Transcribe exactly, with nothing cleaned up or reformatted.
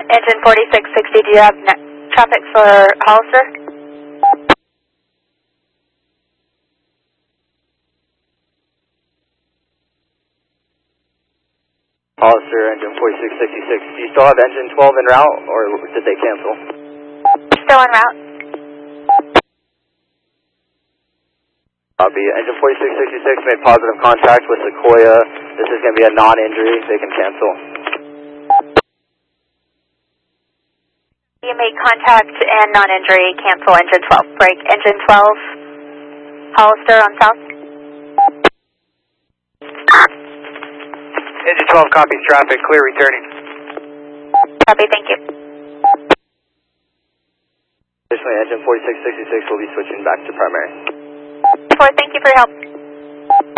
Engine forty-six sixty, do you have traffic for Hollister? Hollister, engine forty-six sixty-six. Do you still have engine twelve en route, or did they cancel? Still en route. Copy. Engine forty-six sixty-six made positive contact with Sequoia. This is going to be a non-injury. They can cancel. You made contact and non-injury, cancel engine twelve. Break engine twelve, Hollister on south. Engine twelve copies traffic, clear returning. Copy, thank you. Additionally, engine forty-six sixty-six will be switching back to primary. Thank you for your help.